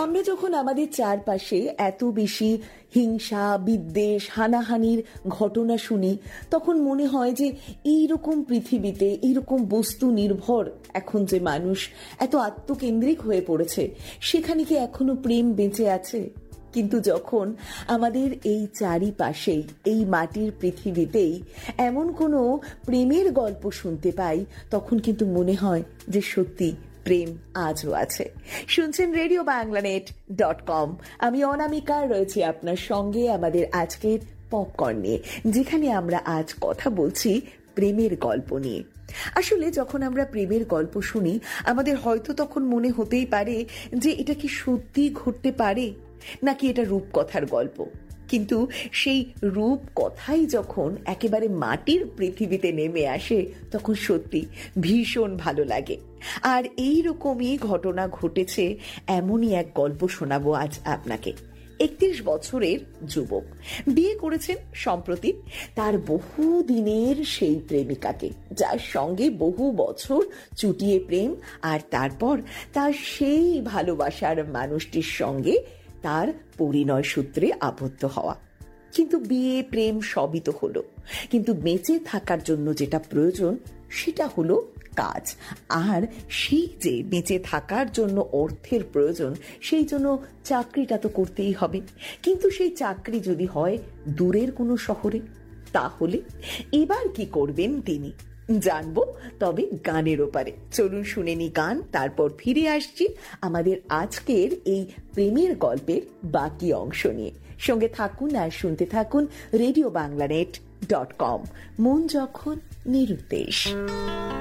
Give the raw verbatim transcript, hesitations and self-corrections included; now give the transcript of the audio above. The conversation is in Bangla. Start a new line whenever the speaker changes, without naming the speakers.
আমরা যখন আমাদের চারপাশে এত বেশি হিংসা, বিদ্বেষ, হানাহানির ঘটনা শুনি, তখন মনে হয় যে এইরকম পৃথিবীতে, এইরকম বস্তু নির্ভর এখন যে মানুষ এত আত্মকেন্দ্রিক হয়ে পড়েছে, সেখানে কি এখনো প্রেম বেঁচে আছে? কিন্তু যখন আমাদের এই চারিপাশেই, এই মাটির পৃথিবীতেই এমন কোনো প্রেমের গল্প শুনতে পাই, তখন কিন্তু মনে হয় যে সত্যি প্রেম আজও আছে। শুনছেন রেডিও বাংলানেট ডট কম। আমি অনামিকা রয়েছি আপনার সঙ্গে আমাদের আজকের পপকর্ন নিয়ে, যেখানে আমরা আজ কথা বলছি প্রেমের গল্প নিয়ে। আসলে যখন আমরা প্রেমের গল্প শুনি, আমাদের হয়তো তখন মনে হতেই পারে যে এটা কি সত্যি ঘটতে পারে, নাকি এটা রূপকথার গল্প। কিন্তু সেই রূপ কথাই যখন একেবারে মাটির পৃথিবীতে নেমে আসে, তখন সত্যি ভীষণ ভালো লাগে। আর এই রকমই ঘটনা ঘটেছে, এমনই এক গল্প শোনাবো আজ আপনাকে। একত্রিশ বছরের যুবক, বিয়ে করেছেন সম্প্রতি তার বহু দিনের সেই প্রেমিকাকে, যার সঙ্গে বহু বছর চুটিয়ে প্রেম, আর তারপর তার সেই ভালোবাসার মানুষটির সঙ্গে তার পরিণয় সূত্রে আবদ্ধ হওয়া। কিন্তু বিয়ে, প্রেম সবই তো হলো, কিন্তু বেঁচে থাকার জন্য যেটা প্রয়োজন সেটা হলো কাজ। আর সেই যে বেঁচে থাকার জন্য অর্থের প্রয়োজন, সেই জন্য চাকরিটা তো করতেই হবে। কিন্তু সেই চাকরি যদি হয় দূরের কোনো শহরে, তাহলে এবার কি করবেন তিনি, জানবো তবে গানের ওপারে। চলুন শুনে নি গান, তারপর ফিরে আসছি আমাদের আজকের এই প্রেমের গল্পের বাকি অংশ নিয়ে। সঙ্গে থাকুন আর শুনতে থাকুন রেডিও বাংলানেট ডট কম। মন যখন নিরুদ্দেশ।